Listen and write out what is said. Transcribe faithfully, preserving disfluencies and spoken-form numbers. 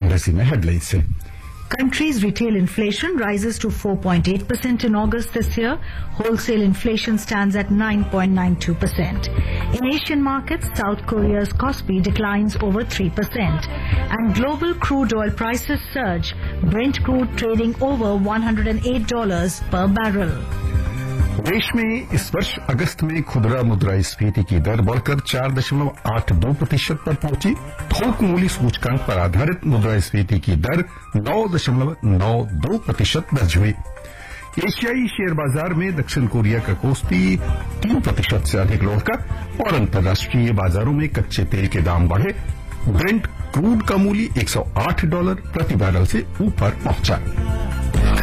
अंग्रेजी में हेडलाइंस से। Country's retail inflation rises to four point eight percent in August this year. Wholesale inflation stands at nine point nine two percent. In Asian markets, South Korea's Kospi declines over three percent. And global crude oil prices surge. Brent crude trading over one hundred eight dollars per barrel. देश में इस वर्ष अगस्त में खुदरा मुद्रास्फीति की दर बढ़कर चार दशमलव आठ दो प्रतिशत पर पहुंची। थोक मूल्य सूचकांक पर आधारित मुद्रास्फीति की दर नौ दशमलव नौ दो प्रतिशत दर्ज हुई। एशियाई शेयर बाजार में दक्षिण कोरिया का कोस्पी तीन प्रतिशत से अधिक लौटका और अंतर्राष्ट्रीय बाजारों में कच्चे तेल के दाम बढ़े। ब्रेंट क्रूड का मूल्य एक सौ आठ डॉलर प्रति बैरल से ऊपर पहुंचा।